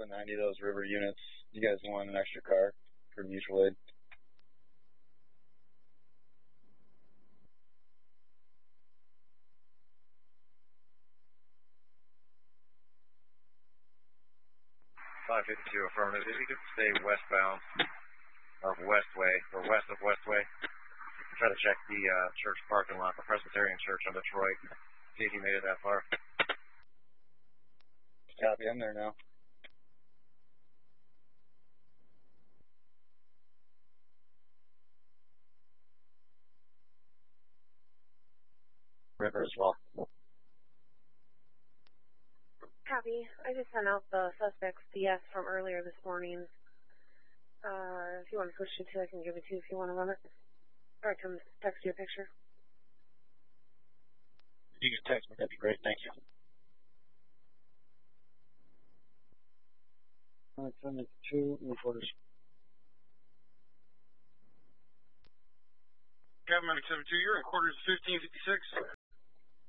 590, those river units. You guys want an extra car for mutual aid? Affirmative. If you could stay westbound of Westway, or west of Westway, try to check the church parking lot, the Presbyterian Church on Detroit. See if you made it that far. Copy, I'm there now. River as well. Copy. I just sent out the suspect's DS from earlier this morning. If you want to push it to, I can give it to you if you want to run it. Or I can text you a picture. If you could text me, that'd be great. Thank you. 72 reporters. Captain 72, you're in quarters 1556.